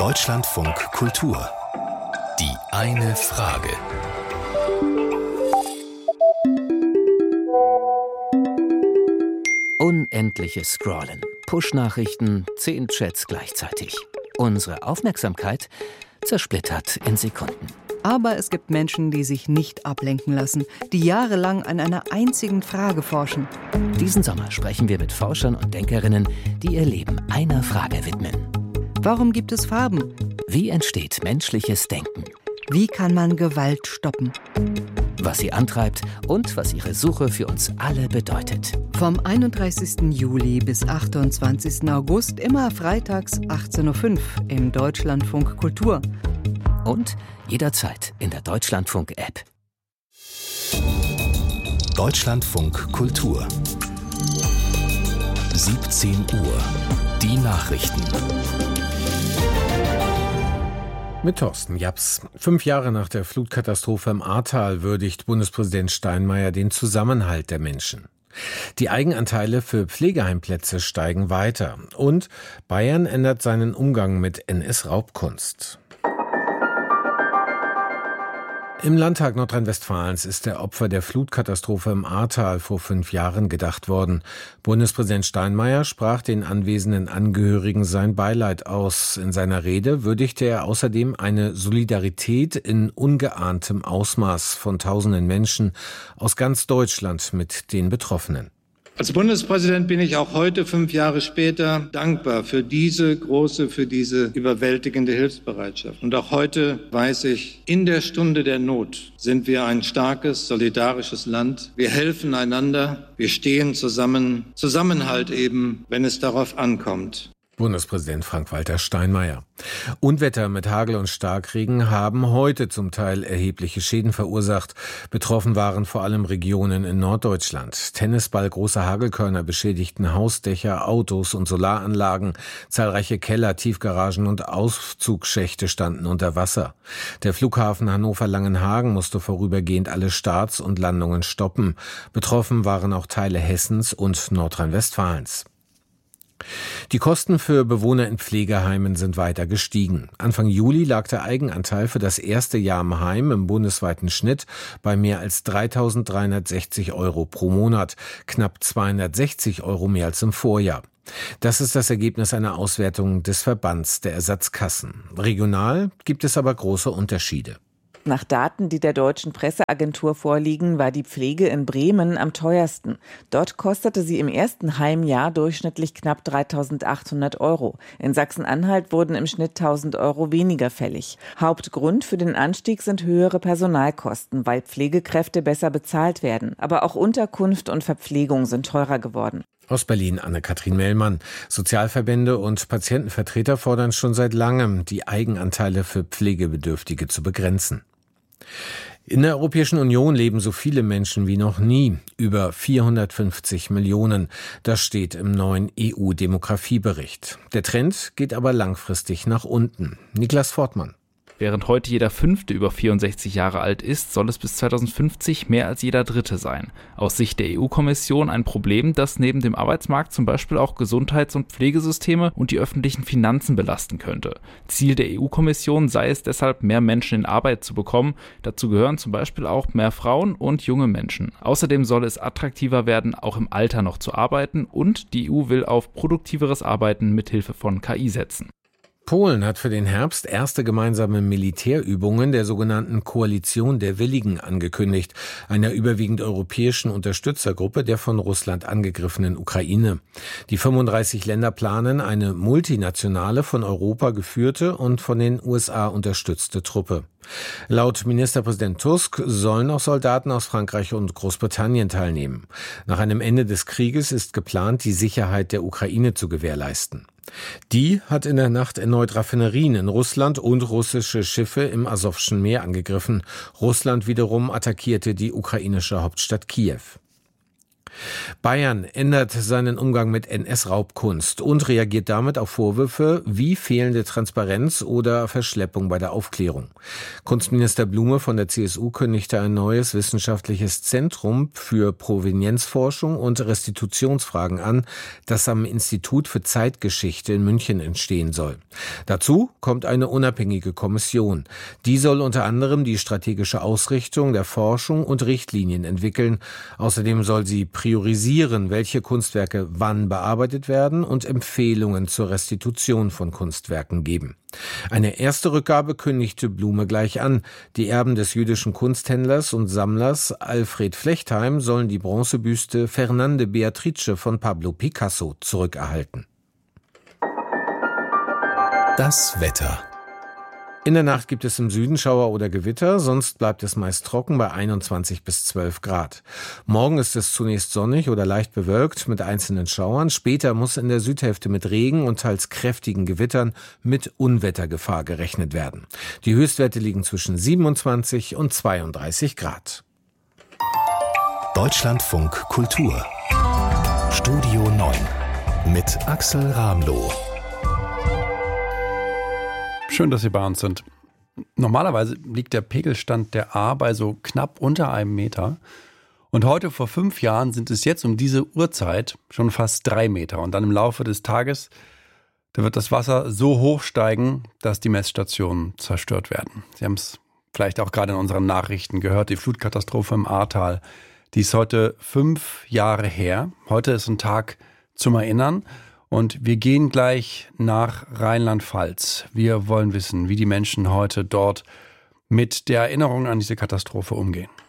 Deutschlandfunk Kultur. Die eine Frage. Unendliches Scrollen, Push-Nachrichten, 10 Chats gleichzeitig. Unsere Aufmerksamkeit zersplittert in Sekunden. Aber es gibt Menschen, die sich nicht ablenken lassen, die jahrelang an einer einzigen Frage forschen. Diesen Sommer sprechen wir mit Forschern und Denkerinnen, die ihr Leben einer Frage widmen. Warum gibt es Farben? Wie entsteht menschliches Denken? Wie kann man Gewalt stoppen? Was sie antreibt und was ihre Suche für uns alle bedeutet. Vom 31. Juli bis 28. August, immer freitags 18.05 Uhr im Deutschlandfunk Kultur. Und jederzeit in der Deutschlandfunk-App. Deutschlandfunk Kultur. 17 Uhr. Die Nachrichten. Mit Thorsten Japs. 5 Jahre nach der Flutkatastrophe im Ahrtal würdigt Bundespräsident Steinmeier den Zusammenhalt der Menschen. Die Eigenanteile für Pflegeheimplätze steigen weiter. Und Bayern ändert seinen Umgang mit NS-Raubkunst. Im Landtag Nordrhein-Westfalens ist der Opfer der Flutkatastrophe im Ahrtal vor 5 Jahren gedacht worden. Bundespräsident Steinmeier sprach den anwesenden Angehörigen sein Beileid aus. In seiner Rede würdigte er außerdem eine Solidarität in ungeahntem Ausmaß von tausenden Menschen aus ganz Deutschland mit den Betroffenen. Als Bundespräsident bin ich auch heute, 5 Jahre später, dankbar für diese überwältigende Hilfsbereitschaft. Und auch heute weiß ich, in der Stunde der Not sind wir ein starkes, solidarisches Land. Wir helfen einander, wir stehen zusammen, Zusammenhalt eben, wenn es darauf ankommt. Bundespräsident Frank-Walter Steinmeier. Unwetter mit Hagel und Starkregen haben heute zum Teil erhebliche Schäden verursacht. Betroffen waren vor allem Regionen in Norddeutschland. Tennisballgroße Hagelkörner beschädigten Hausdächer, Autos und Solaranlagen. Zahlreiche Keller, Tiefgaragen und Aufzugschächte standen unter Wasser. Der Flughafen Hannover-Langenhagen musste vorübergehend alle Starts und Landungen stoppen. Betroffen waren auch Teile Hessens und Nordrhein-Westfalens. Die Kosten für Bewohner in Pflegeheimen sind weiter gestiegen. Anfang Juli lag der Eigenanteil für das erste Jahr im Heim im bundesweiten Schnitt bei mehr als 3.360 € pro Monat, knapp 260 € mehr als im Vorjahr. Das ist das Ergebnis einer Auswertung des Verbands der Ersatzkassen. Regional gibt es aber große Unterschiede. Nach Daten, die der Deutschen Presseagentur vorliegen, war die Pflege in Bremen am teuersten. Dort kostete sie im ersten Heimjahr durchschnittlich knapp 3.800 €. In Sachsen-Anhalt wurden im Schnitt 1.000 € weniger fällig. Hauptgrund für den Anstieg sind höhere Personalkosten, weil Pflegekräfte besser bezahlt werden. Aber auch Unterkunft und Verpflegung sind teurer geworden. Aus Berlin Anne-Kathrin Mellmann. Sozialverbände und Patientenvertreter fordern schon seit langem, die Eigenanteile für Pflegebedürftige zu begrenzen. In der Europäischen Union leben so viele Menschen wie noch nie, über 450 Millionen. Das steht im neuen EU-Demografiebericht. Der Trend geht aber langfristig nach unten. Niklas Fortmann. Während heute jeder Fünfte über 64 Jahre alt ist, soll es bis 2050 mehr als jeder Dritte sein. Aus Sicht der EU-Kommission ein Problem, das neben dem Arbeitsmarkt zum Beispiel auch Gesundheits- und Pflegesysteme und die öffentlichen Finanzen belasten könnte. Ziel der EU-Kommission sei es deshalb, mehr Menschen in Arbeit zu bekommen. Dazu gehören zum Beispiel auch mehr Frauen und junge Menschen. Außerdem soll es attraktiver werden, auch im Alter noch zu arbeiten, und die EU will auf produktiveres Arbeiten mithilfe von KI setzen. Polen hat für den Herbst erste gemeinsame Militärübungen der sogenannten Koalition der Willigen angekündigt, einer überwiegend europäischen Unterstützergruppe der von Russland angegriffenen Ukraine. Die 35 Länder planen eine multinationale, von Europa geführte und von den USA unterstützte Truppe. Laut Ministerpräsident Tusk sollen auch Soldaten aus Frankreich und Großbritannien teilnehmen. Nach einem Ende des Krieges ist geplant, die Sicherheit der Ukraine zu gewährleisten. Die hat in der Nacht erneut Raffinerien in Russland und russische Schiffe im Asowschen Meer angegriffen. Russland wiederum attackierte die ukrainische Hauptstadt Kiew. Bayern ändert seinen Umgang mit NS-Raubkunst und reagiert damit auf Vorwürfe wie fehlende Transparenz oder Verschleppung bei der Aufklärung. Kunstminister Blume von der CSU kündigte ein neues wissenschaftliches Zentrum für Provenienzforschung und Restitutionsfragen an, das am Institut für Zeitgeschichte in München entstehen soll. Dazu kommt eine unabhängige Kommission. Die soll unter anderem die strategische Ausrichtung der Forschung und Richtlinien entwickeln. Außerdem soll sie priorisieren, welche Kunstwerke wann bearbeitet werden und Empfehlungen zur Restitution von Kunstwerken geben. Eine erste Rückgabe kündigte Blume gleich an. Die Erben des jüdischen Kunsthändlers und Sammlers Alfred Flechtheim sollen die Bronzebüste Fernande Beatrice von Pablo Picasso zurückerhalten. Das Wetter. In der Nacht gibt es im Süden Schauer oder Gewitter, sonst bleibt es meist trocken bei 21 bis 12 Grad. Morgen ist es zunächst sonnig oder leicht bewölkt mit einzelnen Schauern. Später muss in der Südhälfte mit Regen und teils kräftigen Gewittern mit Unwettergefahr gerechnet werden. Die Höchstwerte liegen zwischen 27 und 32 Grad. Deutschlandfunk Kultur. Studio 9 mit Axel Ramloh. Schön, dass Sie bei uns sind. Normalerweise liegt der Pegelstand der Ahr bei so knapp unter 1 Meter. Und heute vor 5 Jahren sind es jetzt um diese Uhrzeit schon fast 3 Meter. Und dann im Laufe des Tages, da wird das Wasser so hoch steigen, dass die Messstationen zerstört werden. Sie haben es vielleicht auch gerade in unseren Nachrichten gehört, die Flutkatastrophe im Ahrtal. Die ist heute 5 Jahre her. Heute ist ein Tag zum Erinnern. Und wir gehen gleich nach Rheinland-Pfalz. Wir wollen wissen, wie die Menschen heute dort mit der Erinnerung an diese Katastrophe umgehen.